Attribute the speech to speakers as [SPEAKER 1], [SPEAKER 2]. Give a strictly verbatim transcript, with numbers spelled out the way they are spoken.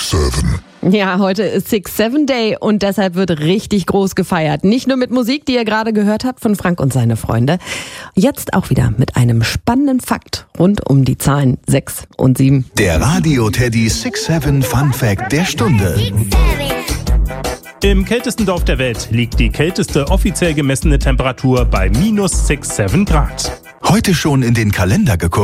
[SPEAKER 1] Seven.
[SPEAKER 2] Ja, heute ist Six Seven Day und deshalb wird richtig groß gefeiert. Nicht nur mit Musik, die ihr gerade gehört habt von Frank und seine Freunde. Jetzt auch wieder mit einem spannenden Fakt rund um die Zahlen sechs und sieben.
[SPEAKER 3] Der Radio-Teddy Six Seven Fun Fact der Stunde.
[SPEAKER 4] Im kältesten Dorf der Welt liegt die kälteste offiziell gemessene Temperatur bei minus sechs Komma sieben Grad.
[SPEAKER 3] Heute schon in den Kalender geguckt?